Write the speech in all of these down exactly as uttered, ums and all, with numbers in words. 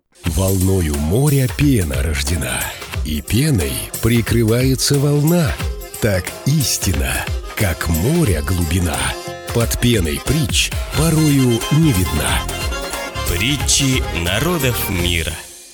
Волною моря пена рождена, и пеной прикрывается волна. Так истина, как море глубина, под пеной притч порою не видна. Притчи народов мира.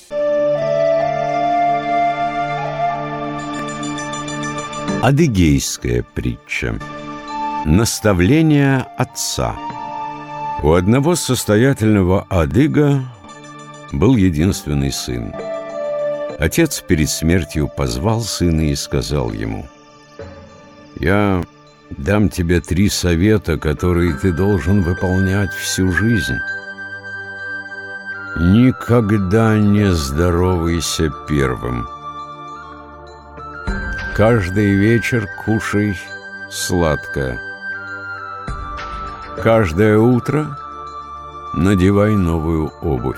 Адыгейская притча. Наставление отца. У одного состоятельного адыга был единственный сын. Отец перед смертью позвал сына и сказал ему: «Я дам тебе три совета, которые ты должен выполнять всю жизнь. Никогда не здоровайся первым. Каждый вечер кушай сладкое. Каждое утро надевай новую обувь».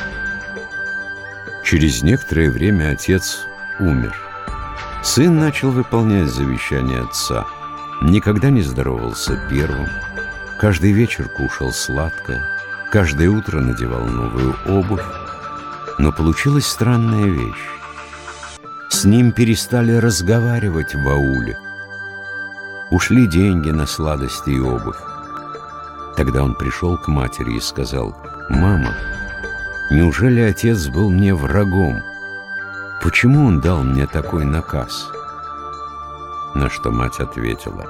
Через некоторое время отец умер. Сын начал выполнять завещание отца. Никогда не здоровался первым. Каждый вечер кушал сладкое. Каждое утро надевал новую обувь. Но получилась странная вещь. С ним перестали разговаривать в ауле. Ушли деньги на сладости и обувь. Тогда он пришел к матери и сказал: «Мама, неужели отец был мне врагом? Почему он дал мне такой наказ?» На что мать ответила: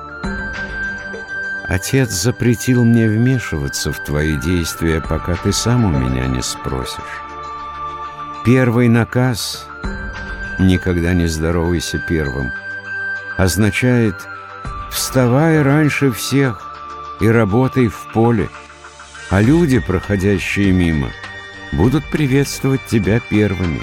«Отец запретил мне вмешиваться в твои действия, пока ты сам у меня не спросишь. Первый наказ — никогда не здоровайся первым — означает: вставай раньше всех и работай в поле, а люди, проходящие мимо, будут приветствовать тебя первыми.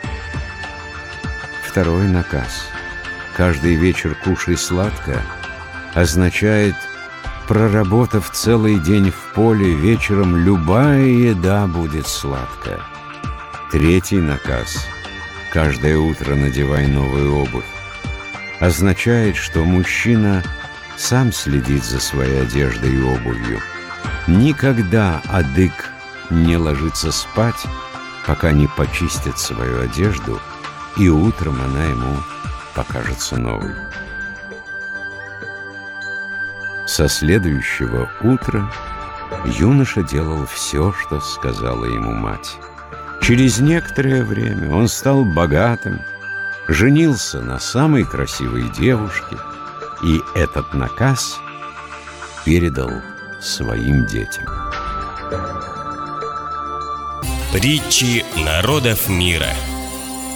Второй наказ — каждый вечер кушай сладкое — означает: проработав целый день в поле, вечером любая еда будет сладкая. Третий наказ — каждое утро надевай новую обувь — означает, что мужчина сам следит за своей одеждой и обувью. Никогда адык не ложится спать, пока не почистит свою одежду, и утром она ему покажется новой. Со следующего утра юноша делал все, что сказала ему мать. Через некоторое время он стал богатым, женился на самой красивой девушке и этот наказ передал своим детям. Притчи народов мира.